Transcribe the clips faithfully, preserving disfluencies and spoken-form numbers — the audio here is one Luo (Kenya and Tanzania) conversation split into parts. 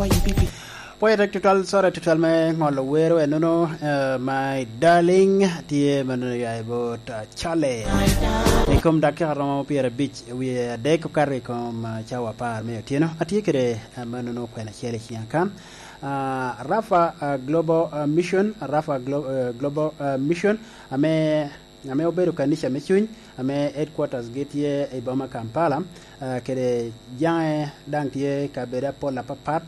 Poet total sorry total me ngolo wero enono uh, my darling tie mano ya about uh, chale e kom dakar no piere beach we de ko kare kom uh, chawa par me tieno atie kere uh, mano no kwena chele chiankan uh, Rafa uh, global uh, mission Rafa Glo- uh, global uh, mission ame ame obedo kanisha mechuny ame headquarters getie e boma Kampala uh, kere jange dang tie kabeda pola papat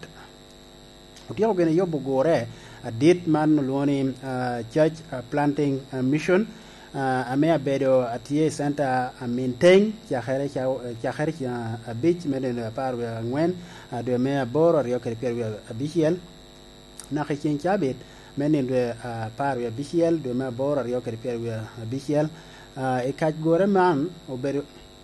Utiao gene yobo gore a dit man luoni uh, church uh, planting uh, mission uh, ame abedo atie center a maintain cha khere cha cha khere cha a beach meden par ngwen uh, de me boro rio kere per abichiel na khin chabit menen de uh, par abichiel de me boro rio kere per abichiel uh, e kaj gore man obedo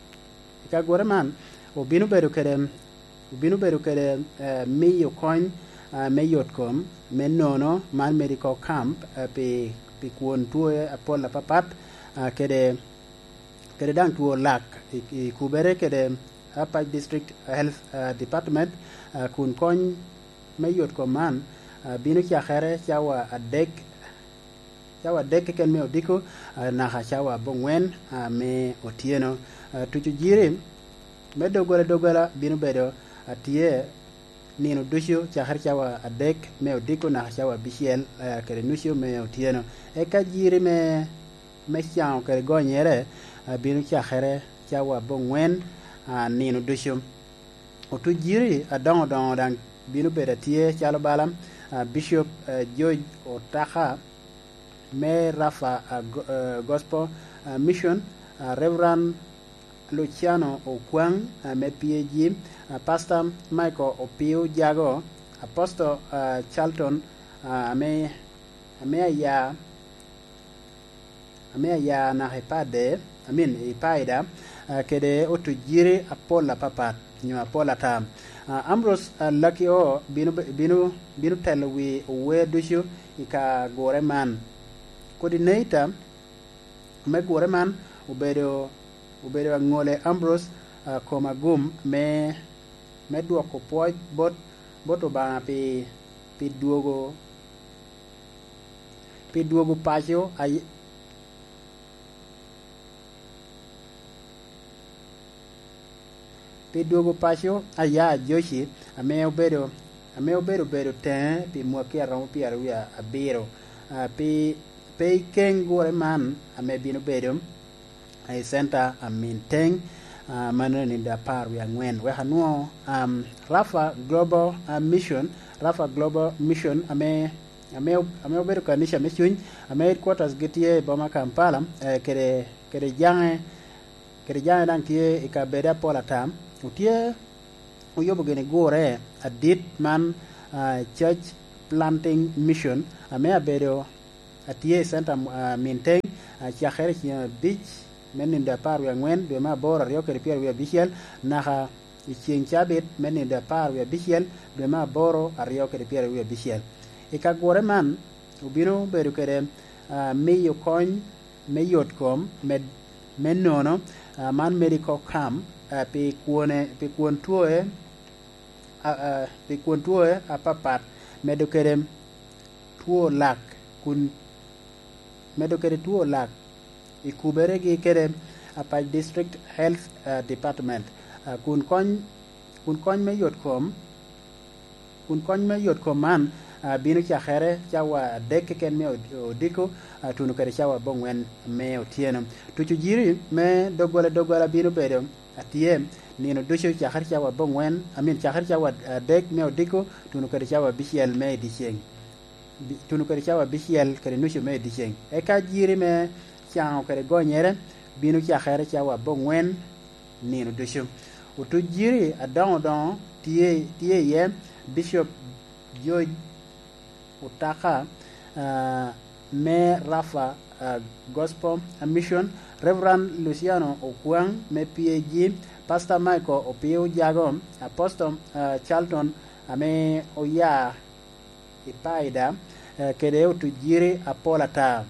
e kaj gore man obinu bedo kere obinu bedo kere uh, mi yo coin Uh, me yotkom me nono man medical camp uh, pe pe kuon tuo apola papat uh, kede kede dang tuo lak i, i kubere kede Upper District Health uh, Department uh, kun kon me yotkom man uh, binu cha khere chawa adek chawa dek ken me odiko uh, na ha chawa bongwen uh, me otieno uh, tuju jiri me dogole dogala binu bedo atie nino dusio cha har chawa adek me odiko na chawa bichiel uh, kere nusio me otieno e ka jiri me me chao kere gonyere uh, binu cha khere chawa bongwen uh, nino dusio otu jiri adongo dongo dang binu beda tie chalo balam uh, Bishop uh, George Otaka me Rafa uh, go, uh, Gospel uh, Mission uh, Reverend Luciano Okwang uh, me P G uh, Pastor Michael Opio Jago Apostle uh, Charlton uh, ame ame ya ame ya na hepade I mean ipaida uh, kede otu jiri apola papat nyo apola tam uh, Ambrose uh, Lucky o binu binu binu telwi we dushu ika gore man coordinator me gore man ubedo ubedo ngole Ambrose uh, koma gum me me duoko poj bot boto bana pi pi duogo pi duogo pacho ay pi duogo pacho aya joshi ame ubedo ame ubedo bedo ten pi mwaki aromo pi aruya abiro uh, pi pe ken gore man ame bino bedo a center a maintain uh, maneno ni da par ya ngwen we hanuo um Rafa Global uh, Mission Rafa Global Mission ame ame ame obedo kanisha mechuny ame headquarters getie boma Kampala uh, kere kere jange kere jange dang tie ikabeda pola tam utie uyobo gene gore adit man uh, church planting mission ame abedo atie center uh, maintain uh, chia khere chia beach menin da par ya ngwen de ma bora rio kere pier ya bichiel naha ichien chabit menin da par ya bichiel de ma boro rio kere pier ya bichiel e ka gore man ubino beru kere uh, me yo coin me yotkom med menono uh, man medical camp uh, pe kuone pe kuon tuoe uh, uh, pe kuon tuoe apapat medo kere tuo lak kun medo kere tuo lak ikubere gi kere Upper District Health uh, Department uh, kun kon kun kon me yotkom kun kon me yotkom man uh, binu cha khere chawa dek ken me odiko uh, tunu kere chawa bongwen me otieno tuchu jiri me dogola dogola binu bedo atie nino dusho cha khere chawa bongwen amin cha khere chawa uh, dek me odiko tunu kere chawa bichiel me dicheng tunu kere chawa bichiel kere nusho me dicheng e ka jiri me chao kere gonyere binu cha khere chawa bongwen nino dusho utu jiri adongo don tie tie ye Bishop George Otaka uh, me Rafa uh, Gospel Mission Reverend Luciano Okwang me P G Pastor Michael Opio Jago Apostle uh, Charlton ame oya ipaida uh, kede utu jiri apola ta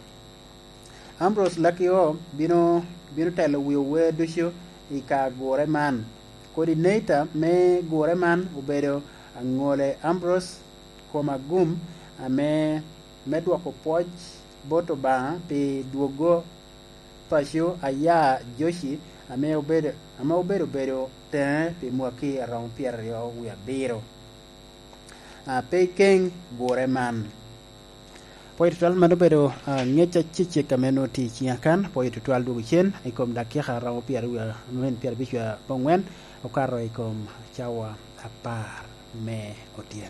Ambrose Lucky o bino bino telo wiyo we dusho ika gore man coordinator me gore man ubedo angole Ambrose Komagum ame medwoko poj boto ba pi duogo pasho aya Joshi ame obedo ame obedo bedo te pi mwaki around pier yo wi abiro a pe keng bore man poit twal mano bedo ngecha chiche kameno ti chiakan poit twal du chen ikom dakika around pier wi men pier bichwa bongwen okaro ikom chawa apar me otien